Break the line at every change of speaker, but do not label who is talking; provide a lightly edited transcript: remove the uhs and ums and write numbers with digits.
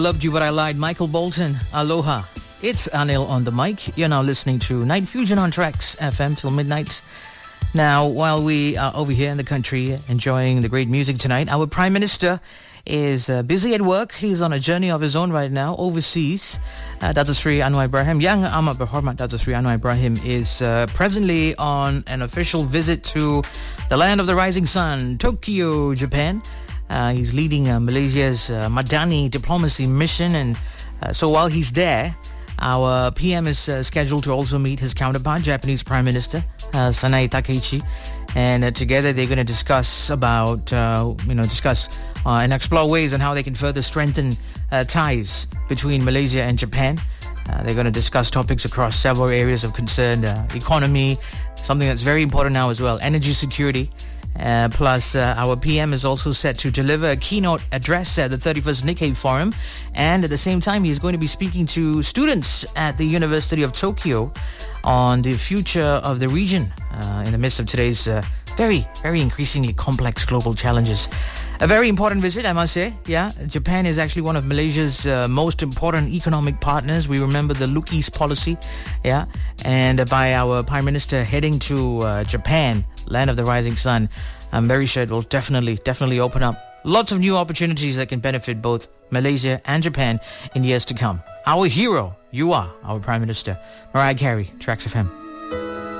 Loved You But I Lied, Michael Bolton, Aloha. It's Anil on the mic. You're now listening to Night Fusion on Tracks FM till midnight. Now, while we are over here in the country enjoying the great music tonight, our Prime Minister is busy at work. He's on a journey of his own right now, overseas. Datuk Seri Anwar Ibrahim, Yang Amat Berhormat Datuk Seri Anwar Ibrahim is presently on an official visit to the land of the rising sun, Tokyo, Japan. He's leading Malaysia's Madani diplomacy mission, and so while he's there, our PM is scheduled to also meet his counterpart, Japanese Prime Minister Sanae Takaichi, and together they're going to discuss about, and explore ways on how they can further strengthen ties between Malaysia and Japan. They're going to discuss topics across several areas of concern, economy, something that's very important now as well, energy security. Plus, our PM is also set to deliver a keynote address at the 31st Nikkei Forum, and at the same time he's going to be speaking to students at the University of Tokyo on the future of the region in the midst of today's very, very increasingly complex global challenges. A very important visit, I must say. Yeah, Japan is actually one of Malaysia's most important economic partners. We remember the Look East policy, yeah, and by our Prime Minister heading to Japan, land of the rising sun, I'm very sure it will definitely open up lots of new opportunities that can benefit both Malaysia and Japan in years to come. Our hero, you are our Prime Minister. Mariah Carey, Tracks FM.